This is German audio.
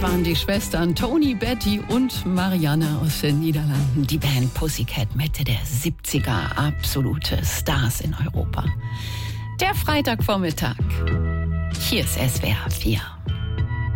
Das waren die Schwestern Toni, Betty und Marianne aus den Niederlanden. Die Band Pussycat Mitte der 70er. Absolute Stars in Europa. Der Freitagvormittag. Hier ist SWR 4.